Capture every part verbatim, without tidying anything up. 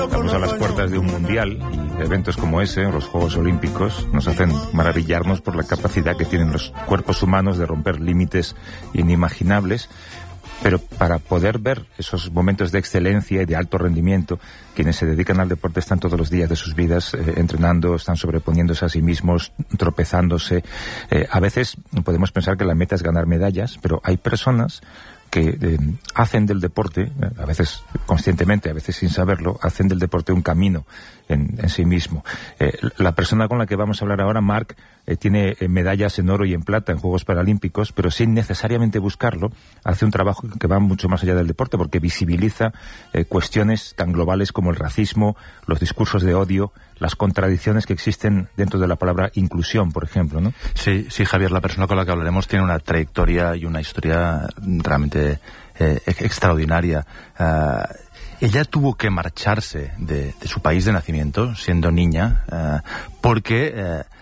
Estamos a las puertas de un mundial y eventos como ese, los Juegos Olímpicos, nos hacen maravillarnos por la capacidad que tienen los cuerpos humanos de romper límites inimaginables. Pero para poder ver esos momentos de excelencia y de alto rendimiento, quienes se dedican al deporte están todos los días de sus vidas eh, entrenando, están sobreponiéndose a sí mismos, tropezándose. Eh, a veces podemos pensar que la meta es ganar medallas, pero hay personas que eh, hacen del deporte, a veces conscientemente, a veces sin saberlo, hacen del deporte un camino en, en sí mismo. Eh, la persona con la que vamos a hablar ahora, Marc, eh, tiene eh, medallas en oro y en plata en Juegos Paralímpicos, pero sin necesariamente buscarlo, hace un trabajo que va mucho más allá del deporte, porque visibiliza eh, cuestiones tan globales como el racismo, los discursos de odio, las contradicciones que existen dentro de la palabra inclusión, por ejemplo, ¿no? Sí, sí, Javier, la persona con la que hablaremos tiene una trayectoria y una historia realmente eh, extraordinaria. Uh, ella tuvo que marcharse de, de su país de nacimiento, siendo niña, uh, porque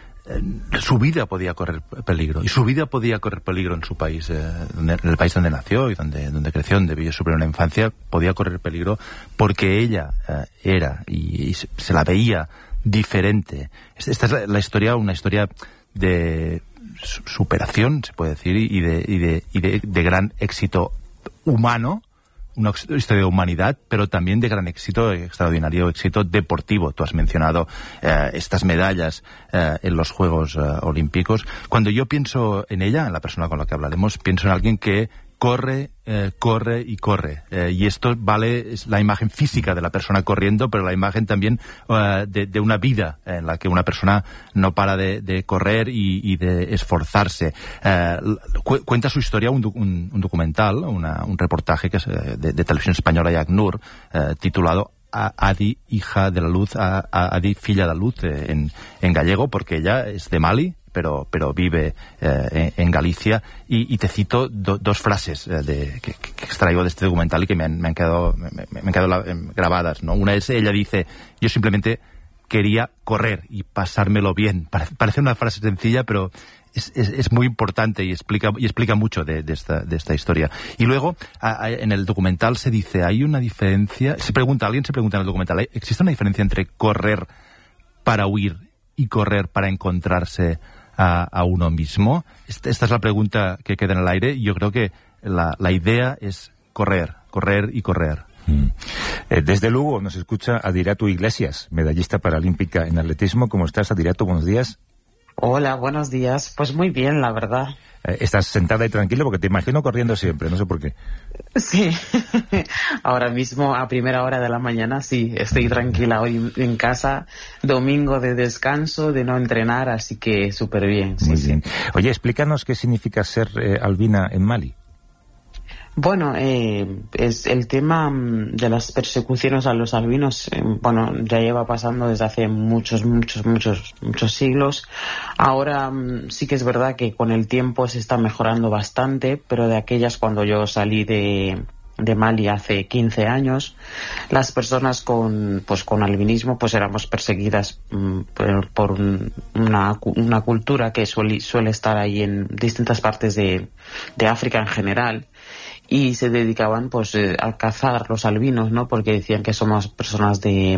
uh, su vida podía correr peligro, y su vida podía correr peligro en su país, eh, donde, en el país donde nació y donde, donde creció, donde vivió su primera infancia, podía correr peligro porque ella uh, era y, y se, se la veía diferente. Esta es la, la historia, una historia de superación, se puede decir, y de, y de, y de, de gran éxito humano, una historia de humanidad, pero también de gran éxito, extraordinario éxito deportivo. Tú has mencionado eh, estas medallas eh, en los Juegos eh, Olímpicos. Cuando yo pienso en ella, en la persona con la que hablaremos, pienso en alguien que corre, eh, corre y corre. Eh, y esto vale, es la imagen física de la persona corriendo, pero la imagen también uh, de, de una vida en la que una persona no para de, de correr y, y de esforzarse. Eh, cu cuenta su historia un, un, un documental, una, un reportaje que es de, de Televisión Española y ACNUR, eh, titulado a Adi, hija de la luz, a, a Adi, filla de la luz, eh, en, en gallego, porque ella es de Mali, pero pero vive eh, en, en Galicia, y, y te cito do, dos frases eh, de, que, que extraigo de este documental y que me han, me han quedado, me, me han quedado la, grabadas, ¿no? Una es, ella dice: yo simplemente quería correr y pasármelo bien. Parece, parece una frase sencilla, pero es, es, es muy importante y explica y explica mucho de, de, esta, de esta historia. Y luego, a, a, en el documental se dice, hay una diferencia, se pregunta, alguien se pregunta en el documental, ¿existe una diferencia entre correr para huir y correr para encontrarse a, a uno mismo? Esta, esta es la pregunta que queda en el aire, y yo creo que la, la idea es correr, correr y correr. Mm. Eh, desde Lugo nos escucha Adirato Iglesias, medallista paralímpica en atletismo. ¿Cómo estás, Adirato? Buenos días. Hola, buenos días. Pues muy bien, la verdad. Eh, estás sentada y tranquila porque te imagino corriendo siempre, no sé por qué. Sí, ahora mismo a primera hora de la mañana sí, estoy tranquila hoy en casa, domingo de descanso, de no entrenar, así que súper bien. Sí, muy bien. Sí. Oye, explícanos qué significa ser eh, albina en Mali. Bueno, eh, es el tema de las persecuciones a los albinos, eh, bueno, ya lleva pasando desde hace muchos, muchos, muchos, muchos siglos. Ahora sí que es verdad que con el tiempo se está mejorando bastante, pero de aquellas cuando yo salí de, de Mali hace quince años, las personas con, pues, con albinismo pues éramos perseguidas mm, por, por un, una, una cultura que suele, suele estar ahí en distintas partes de, de África en general. Y se dedicaban pues eh, a cazar los albinos, ¿no? Porque decían que somos personas de,